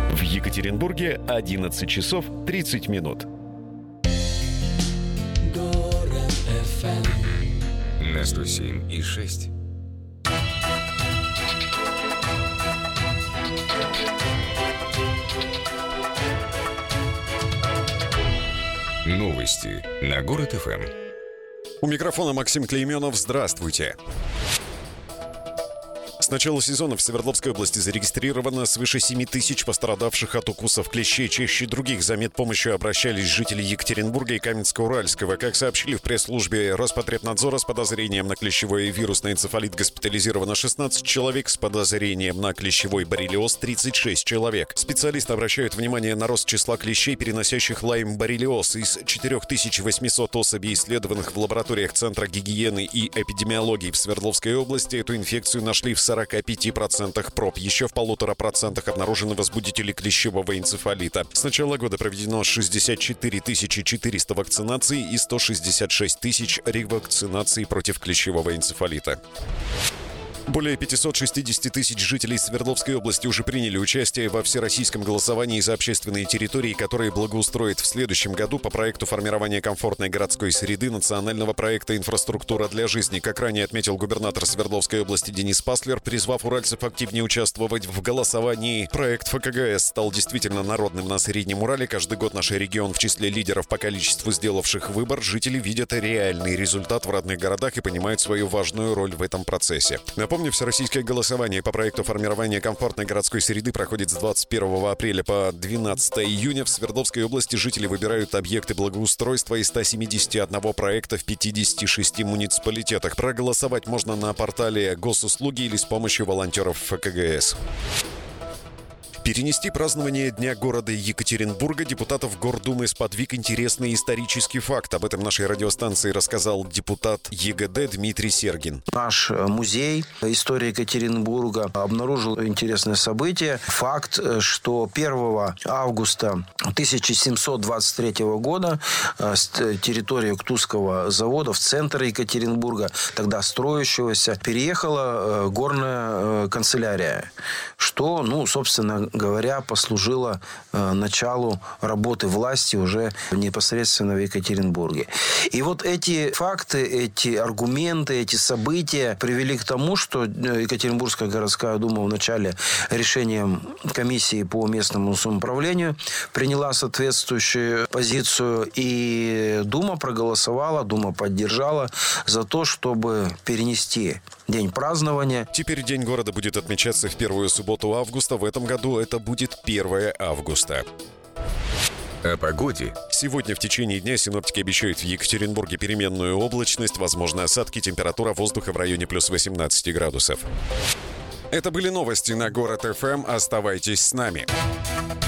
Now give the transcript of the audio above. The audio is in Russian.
В Екатеринбурге 11 часов 30 минут. Город FM на 107,6. Новости на Город ФМ. У микрофона Максим Клейменов. Здравствуйте. С начала сезона в Свердловской области зарегистрировано свыше 7 тысяч пострадавших от укусов клещей. Чаще других за медпомощью обращались жители Екатеринбурга и Каменска-Уральского. Как сообщили в пресс-службе Роспотребнадзора, с подозрением на клещевой вирусный энцефалит госпитализировано 16 человек, с подозрением на клещевой боррелиоз 36 человек. Специалисты обращают внимание на рост числа клещей, переносящих лайм-боррелиоз. Из 4800 особей, исследованных в лабораториях Центра гигиены и эпидемиологии в Свердловской области, эту инфекцию нашли в 45% проб. Еще в 1,5% обнаружены возбудители клещевого энцефалита. С начала года проведено 64 400 вакцинаций и 166 тысяч ревакцинаций против клещевого энцефалита. Более 560 тысяч жителей Свердловской области уже приняли участие во всероссийском голосовании за общественные территории, которые благоустроят в следующем году по проекту формирования комфортной городской среды национального проекта «Инфраструктура для жизни». Как ранее отметил губернатор Свердловской области Денис Паслер, призвав уральцев активнее участвовать в голосовании, проект ФКГС стал действительно народным на Среднем Урале. Каждый год наш регион в числе лидеров по количеству сделавших выбор. Жители видят реальный результат в родных городах и понимают свою важную роль в этом процессе. Напомню, всероссийское голосование по проекту формирования комфортной городской среды проходит с 21 апреля по 12 июня. В Свердловской области жители выбирают объекты благоустройства из 171 проекта в 56 муниципалитетах. Проголосовать можно на портале Госуслуги или с помощью волонтеров ФКГС. Перенести празднование Дня города Екатеринбурга депутатов Гордумы сподвиг интересный исторический факт. Об этом нашей радиостанции рассказал депутат ЕГД Дмитрий Сергин. Наш музей истории Екатеринбурга обнаружил интересное событие. Факт, что 1 августа 1723 года с территории Уктусского завода в центр Екатеринбурга, тогда строящегося, переехала горная канцелярия, что, собственно говоря, послужило началу работы власти уже непосредственно в Екатеринбурге. И вот эти факты, эти аргументы, эти события привели к тому, что Екатеринбургская городская дума в начале решением комиссии по местному самоуправлению приняла соответствующую позицию, и дума проголосовала, дума поддержала за то, чтобы перенести день празднования. Теперь День города будет отмечаться в первую субботу августа. В этом году это будет 1 августа. О погоде. Сегодня в течение дня синоптики обещают в Екатеринбурге переменную облачность, возможны осадки, температура воздуха в районе плюс 18 градусов. Это были новости на Город ФМ. Оставайтесь с нами.